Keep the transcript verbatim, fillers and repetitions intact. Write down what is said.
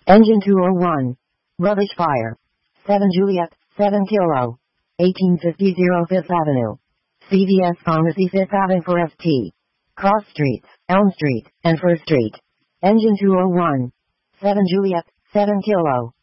Engine two oh one. Rubbish fire. seven Juliet, seven Kilo. eighteen fifty Fifth Avenue. C V S Pharmacy Fifth Avenue for F T. Cross Streets, Elm Street, and First Street. Engine two oh one. seven Juliet, seven Kilo.